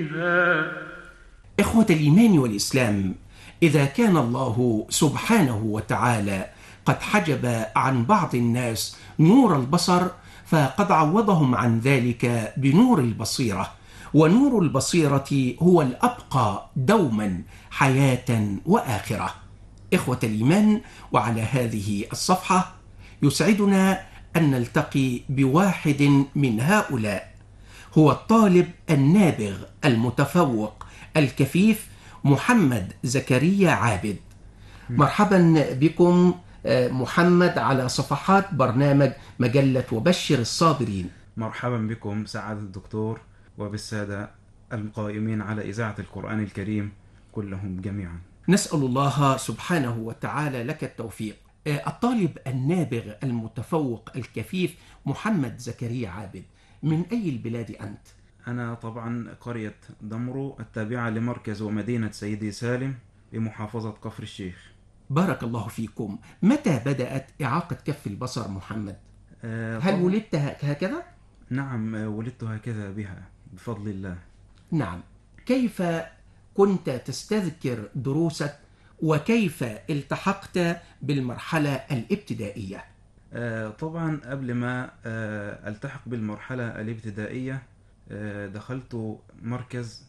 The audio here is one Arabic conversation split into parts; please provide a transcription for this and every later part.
إخوة الإيمان والإسلام، إذا كان الله سبحانه وتعالى قد حجب عن بعض الناس نور البصر، فقد عوضهم عن ذلك بنور البصيرة، ونور البصيرة هو الأبقى دوما حياة وآخرة. إخوة الإيمان، وعلى هذه الصفحة يسعدنا أن نلتقي بواحد من هؤلاء، هو الطالب النابغ المتفوق الكفيف محمد زكريا عابد. مرحبا بكم محمد على صفحات برنامج مجلة وبشر الصابرين. مرحبا بكم سعادة الدكتور وبالسادة القائمين على إذاعة القرآن الكريم كلهم جميعا. نسأل الله سبحانه وتعالى لك التوفيق. الطالب النابغ المتفوق الكفيف محمد زكريا عابد، من أي البلاد أنت؟ أنا طبعا قرية دمرو التابعة لمركز ومدينة سيدي سالم بمحافظة كفر الشيخ. بارك الله فيكم. متى بدأت إعاقة كف البصر محمد؟ هل ولدت هكذا؟ نعم، ولدت هكذا بها بفضل الله. نعم. كيف كنت تستذكر دروسك وكيف التحقت بالمرحلة الابتدائية؟ طبعا قبل ما التحق بالمرحلة الابتدائية دخلت مركز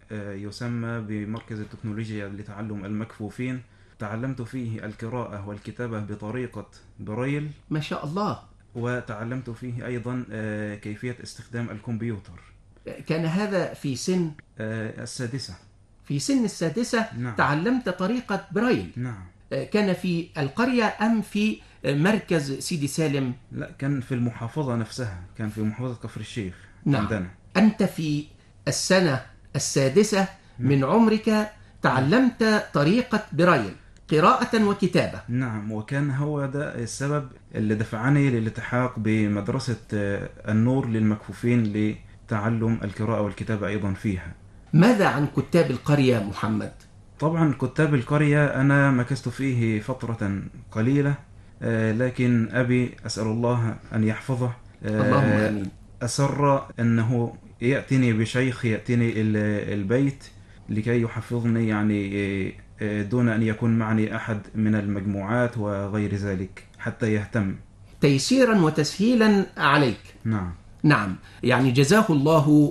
يسمى بمركز التكنولوجيا لتعلم المكفوفين. تعلمت فيه القراءة والكتابة بطريقة برايل. ما شاء الله. وتعلمت فيه أيضا كيفية استخدام الكمبيوتر. كان هذا في سن السادسة. في سن السادسة. نعم. تعلمت طريقة برايل. نعم. كان في القرية أم في مركز سيدي سالم؟ لا، كان في المحافظة نفسها، كان في محافظة كفر الشيخ. نعم. عندنا. أنت في السنة السادسة من عمرك تعلمت طريقة برايل، قراءة وكتابة. نعم، وكان هو ده السبب اللي دفعني للالتحاق بمدرسة النور للمكفوفين لتعلم القراءة والكتابة أيضا فيها. ماذا عن كتاب القرية محمد؟ طبعا كتاب القرية أنا مكثت فيه فترة قليلة، لكن أبي أسأل الله أن يحفظه. اللهم آمين. أسر أنه يأتيني بشيخ يأتيني البيت لكي يحفظني، يعني دون أن يكون معني أحد من المجموعات وغير ذلك، حتى يهتم تيسيرا وتسهيلا عليك. نعم. نعم، يعني جزاه الله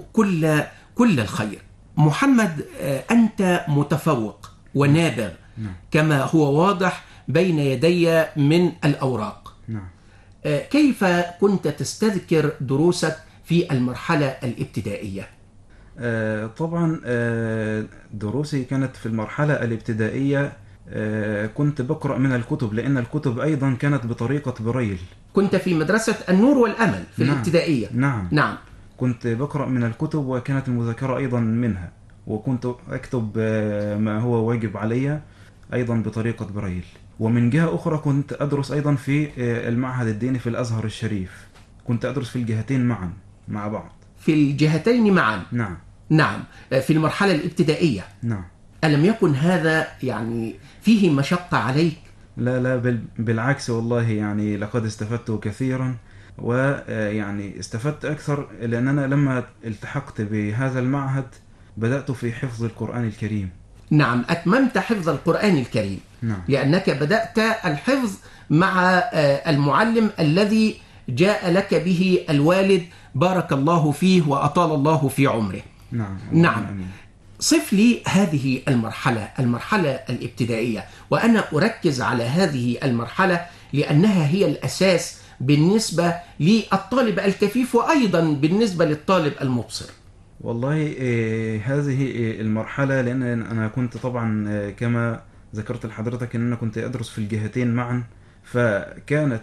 كل الخير. محمد، أنت متفوق ونابغ. نعم. كما هو واضح بين يدي من الأوراق. نعم. كيف كنت تستذكر دروسك في المرحلة الابتدائية؟ طبعا دروسي كانت في المرحلة الابتدائية، كنت بقرأ من الكتب، لأن الكتب أيضا كانت بطريقة برايل. كنت في مدرسة النور والأمل في نعم. الابتدائية. نعم. نعم. كنت بقرأ من الكتب وكانت المذاكرة أيضا منها، وكنت أكتب ما هو واجب علي أيضا بطريقة برايل. ومن جهة أخرى كنت أدرس أيضا في المعهد الديني في الأزهر الشريف. كنت أدرس في الجهتين معا مع بعض. في الجهتين معا. نعم. نعم. في المرحلة الابتدائية. نعم. ألم يكن هذا يعني فيه مشقة عليك؟ لا، بالعكس والله، يعني لقد استفدت كثيرا، ويعني استفدت أكثر لأن أنا لما التحقت بهذا المعهد بدأت في حفظ القرآن الكريم. نعم، أتممت حفظ القرآن الكريم. نعم. لأنك بدأت الحفظ مع المعلم الذي جاء لك به الوالد، بارك الله فيه وأطال الله في عمره. نعم. نعم. أمين. صف لي هذه المرحلة الابتدائية، وأنا أركز على هذه المرحلة لأنها هي الأساس بالنسبة للطالب الكفيف وأيضا بالنسبة للطالب المبصر. والله هذه المرحلة، لأن أنا كنت طبعا كما ذكرت لحضرتك أن أنا كنت أدرس في الجهتين معا، فكانت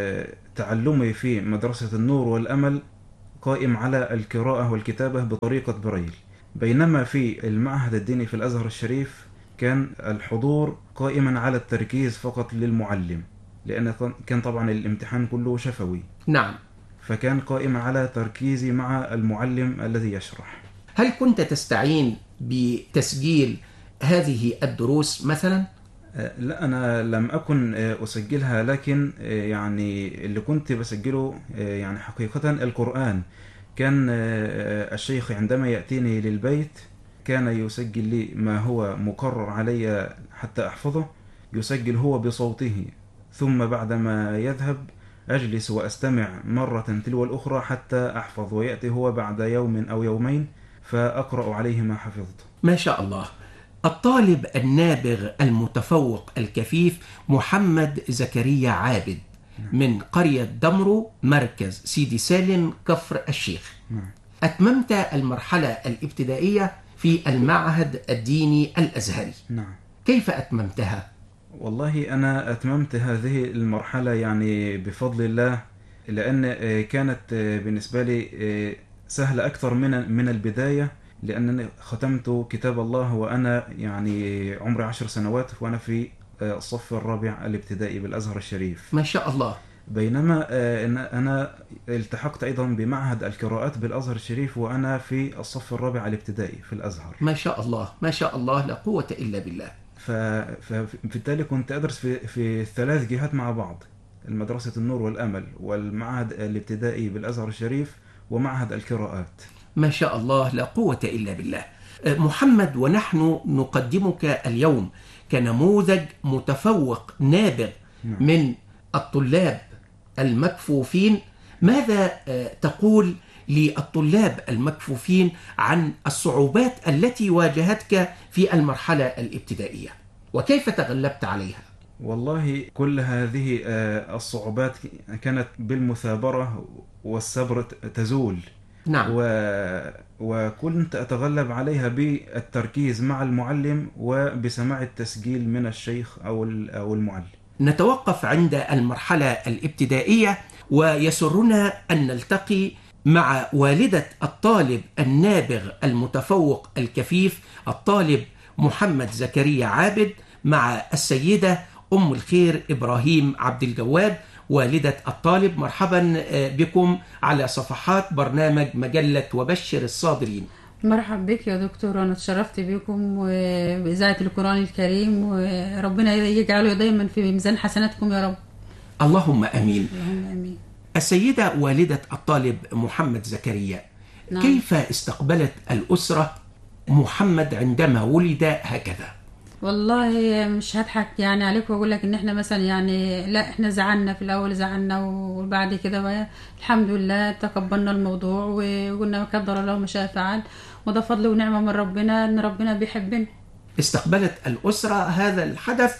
تعلمي في مدرسة النور والأمل قائم على القراءة والكتابة بطريقة برايل، بينما في المعهد الديني في الأزهر الشريف كان الحضور قائما على التركيز فقط للمعلم، لأن كان طبعا الامتحان كله شفوي. نعم. فكان قائم على تركيزي مع المعلم الذي يشرح. هل كنت تستعين بتسجيل هذه الدروس مثلا؟ لا، أنا لم أكن أسجلها، لكن يعني اللي كنت بسجله يعني حقيقة القرآن. كان الشيخ عندما يأتيني للبيت كان يسجل لي ما هو مقرر علي حتى أحفظه، يسجل هو بصوته، ثم بعدما يذهب أجلس وأستمع مرة تلو الأخرى حتى أحفظ، ويأتي هو بعد يوم أو يومين فأقرأ عليه ما حفظته. ما شاء الله. الطالب النابغ المتفوق الكفيف محمد زكريا عابد من قرية دمرو، مركز سيدي سالم، كفر الشيخ. أتممت المرحلة الابتدائية في المعهد الديني الأزهري. نعم. كيف أتممتها؟ والله أنا أتممت هذه المرحلة يعني بفضل الله، لأن كانت بالنسبة لي سهلة أكثر من البداية، لأنني ختمت كتاب الله وأنا يعني عمري 10 سنوات، وأنا في الصف الرابع الابتدائي بالأزهر الشريف. ما شاء الله. بينما أنا التحقت أيضا بمعهد القراءات بالأزهر الشريف وأنا في الصف الرابع الابتدائي في الأزهر. ما شاء الله، ما شاء الله، لا قوة إلا بالله. فبالتالي كنت أدرس في 3 جهات مع بعض: المدرسة النور والأمل، والمعهد الابتدائي بالأزهر الشريف، ومعهد القراءات. ما شاء الله، لا قوة إلا بالله. محمد، ونحن نقدمك اليوم كنموذج متفوق نابغ من الطلاب المكفوفين. ماذا تقول للطلاب المكفوفين عن الصعوبات التي واجهتك في المرحلة الابتدائية وكيف تغلبت عليها؟ والله كل هذه الصعوبات كانت بالمثابرة والصبر تزول. نعم. وكنت أتغلب عليها بالتركيز مع المعلم وبسماع التسجيل من الشيخ أو المعلم. نتوقف عند المرحلة الابتدائية، ويسرنا أن نلتقي مع والدة الطالب النابغ المتفوق الكفيف الطالب محمد زكريا عابد، مع السيدة أم الخير إبراهيم عبد الجواد والدة الطالب. مرحبا بكم على صفحات برنامج مجلة وبشر الصابرين. مرحب بك يا دكتور، أنا اتشرفت بكم وبإذاعة القرآن الكريم، وربنا يجعله دايما في ميزان حسناتكم يا رب. اللهم أمين. اللهم أمين. السيدة والدة الطالب محمد زكريا، نعم. كيف استقبلت الأسرة محمد عندما ولد هكذا؟ والله مش هضحك يعني عليك واقول لك ان احنا مثلا يعني لا، احنا زعلنا في الاول، زعلنا وبعد كده بقى الحمد لله تقبلنا الموضوع وقلنا قدر الله ما شاء فعل، وده فضل ونعمه من ربنا ان ربنا بيحبنا. استقبلت الأسرة هذا الحدث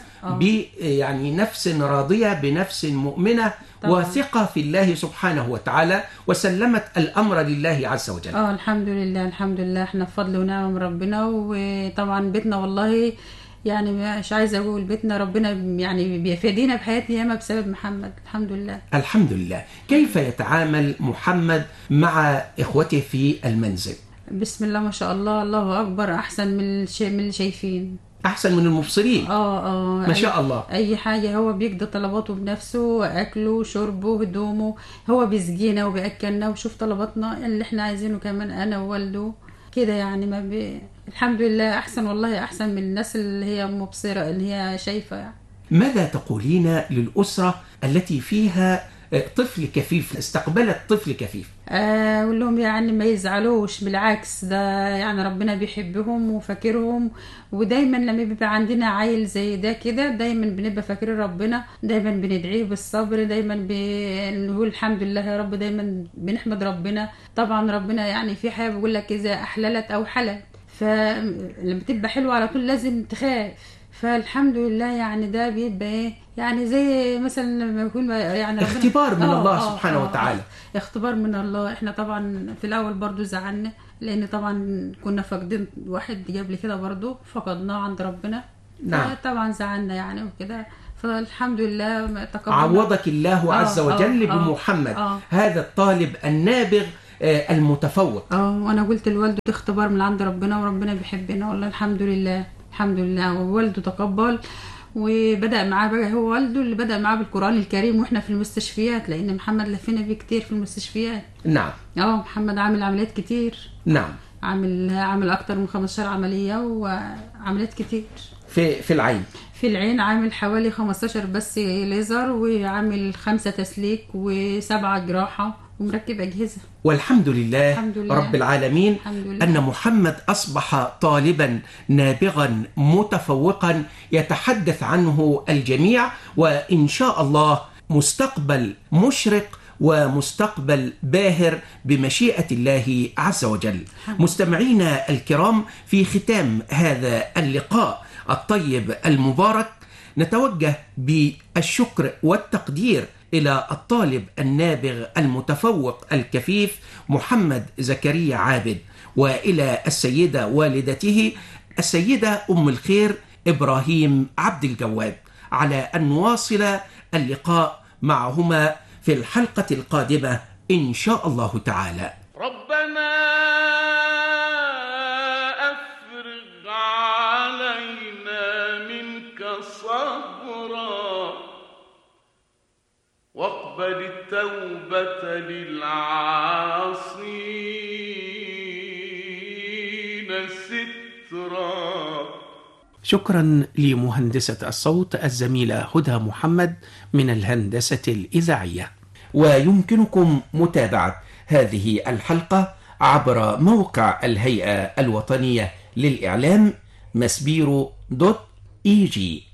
يعني نفس راضية، بنفس مؤمنة طبعا. وثقة في الله سبحانه وتعالى، وسلمت الأمر لله عز وجل. الحمد لله، الحمد لله، احنا بفضل ونعمه من ربنا. وطبعا بيتنا والله يعني مش عايزه اقول بيتنا ربنا يعني بيفيدينا بحياتنا ياما بسبب محمد، الحمد لله. الحمد لله. كيف يتعامل محمد مع اخوته في المنزل؟ بسم الله ما شاء الله، الله اكبر، احسن من اللي شايفين، احسن من المبصرين. ما شاء الله. اي حاجه هو بيقضي طلباته بنفسه، اكله شربه هدومه، هو بيسقينا وبياكلنا وشوف طلباتنا اللي احنا عايزينه كمان انا ووالده كده يعني. الحمد لله احسن، والله احسن من الناس اللي هي مبصره اللي هي شايفه يعني. ماذا تقولين للأسرة التي فيها طفل كفيف، استقبلت طفل كفيف؟ اقول لهم يعني ما يزعلوش، بالعكس ده يعني ربنا بيحبهم وفاكرهم، ودايما لما بيبقى عندنا عيل زي ده كده دايما بنبقى فاكرين ربنا، دايما بندعيه بالصبر، دايما بنقول الحمد لله يا رب، دايما بنحمد ربنا. طبعا ربنا يعني في حاجه بيقول لك اذا احللت او حلت، فلما تبقى حلوه على طول لازم تخاف. فالحمد لله يعني ده بيبقى ايه يعني زي مثلا لما يكون يعني اختبار من الله سبحانه وتعالى. اختبار من الله. احنا طبعا في الاول برضو زعلنا، لان طبعا كنا فاقدين واحد قبل كده برضو فقدناه عند ربنا. نعم. طبعا زعلنا يعني وكده، فالحمد لله تقبلنا. عوضك الله عز وجل بمحمد هذا الطالب النابغ المتفوق. وانا قلت لوالده اختبار من عند ربنا، وربنا بيحبنا والله الحمد لله، الحمد لله. ووالده تقبل وبدأ معاه بقى، هو والده اللي بدأ معاه بالقرآن الكريم واحنا في المستشفيات، لأن محمد لفينا بيه كتير في المستشفيات. نعم. محمد عامل عمليات كتير. نعم. عامل أكتر من 15 عملية وعمليات كتير. في العين. في العين عامل حوالي 15 بس ليزر، وعامل 5 تسليك و7 جراحة ومركب أجهزة. والحمد لله, الحمد لله رب العالمين الحمد لله. أن محمد أصبح طالبا نابغا متفوقا يتحدث عنه الجميع، وإن شاء الله مستقبل مشرق ومستقبل باهر بمشيئة الله عز وجل. مستمعينا الكرام، في ختام هذا اللقاء الطيب المبارك نتوجه بالشكر والتقدير إلى الطالب النابغ المتفوق الكفيف محمد زكريا عابد، وإلى السيدة والدته السيدة أم الخير إبراهيم عبد الجواد، على أن نواصل اللقاء معهما في الحلقة القادمة إن شاء الله تعالى. ربنا أفرغ علينا منك صبرا واقبل التوبة للعاصين سترا. شكرا لمهندسة الصوت الزميلة هدى محمد من الهندسة الإذاعية. ويمكنكم متابعة هذه الحلقة عبر موقع الهيئة الوطنية للإعلام مسبيرو.EG.